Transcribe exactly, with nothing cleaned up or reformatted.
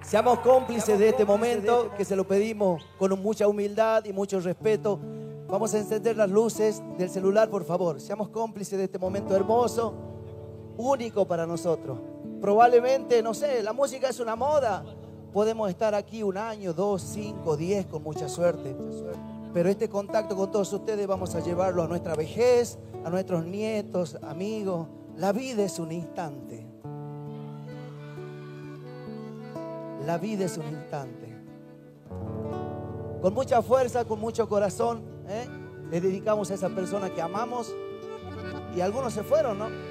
Seamos cómplices de este momento, que se lo pedimos con mucha humildad y mucho respeto. Vamos a encender las luces del celular, por favor. Seamos cómplices de este momento hermoso, único para nosotros. Probablemente, no sé, la música es una moda. Podemos estar aquí un año, dos, cinco, diez, con mucha suerte. Pero este contacto con todos ustedes vamos a llevarlo a nuestra vejez, a nuestros nietos, amigos. La vida es un instante. La vida es un instante. Con mucha fuerza, con mucho corazón, ¿eh? le dedicamos a esa persona que amamos. Y algunos se fueron, ¿no?